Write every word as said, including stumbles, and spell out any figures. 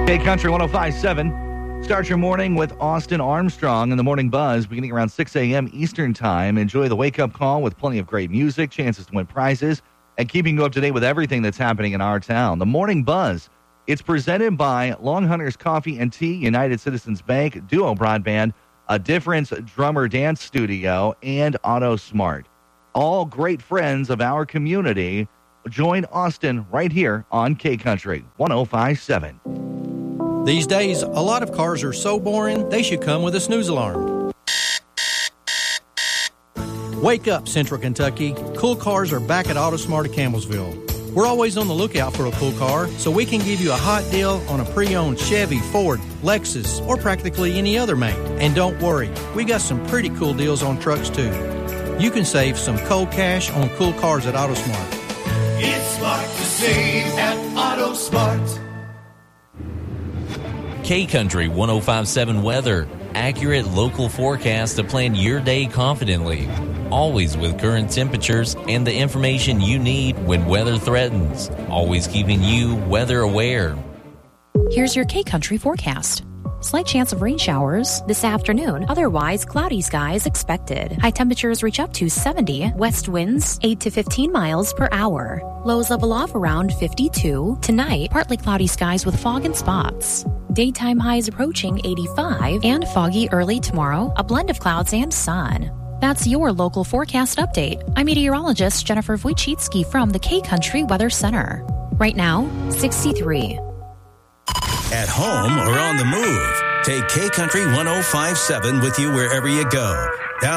K-Country one oh five point seven. Start your morning with Austin Armstrong in the Morning Buzz beginning around six a.m. Eastern Time. Enjoy the wake-up call with plenty of great music, chances to win prizes, and keeping you up to date with everything that's happening in our town. The Morning Buzz, it's presented by Long Hunters Coffee and Tea, United Citizens Bank, Duo Broadband, A Difference Drummer Dance Studio, and Auto Smart. All great friends of our community. Join Austin right here on K-Country one oh five point seven. These days, a lot of cars are so boring, they should come with a snooze alarm. Wake up, Central Kentucky. Cool cars are back at AutoSmart of Campbellsville. We're always on the lookout for a cool car, so we can give you a hot deal on a pre-owned Chevy, Ford, Lexus, or practically any other make. And don't worry, we got some pretty cool deals on trucks, too. You can save some cold cash on cool cars at AutoSmart. It's smart to save at AutoSmart. K-Country one oh five point seven weather. Accurate local forecast to plan your day confidently. Always with current temperatures and the information you need when weather threatens. Always keeping you weather aware. Here's your K-Country forecast. Slight chance of rain showers this afternoon. Otherwise, cloudy skies expected. High temperatures reach up to seventy. West winds eight to fifteen miles per hour. Lows level off around fifty-two. Tonight, partly cloudy skies with fog and spots. Daytime highs approaching eighty-five. And foggy early tomorrow. A blend of clouds and sun. That's your local forecast update. I'm meteorologist Jennifer Wojcicki from the K-Country Weather Center. Right now, sixty-three. At home or on the move, take K-Country one oh five point seven with you wherever you go.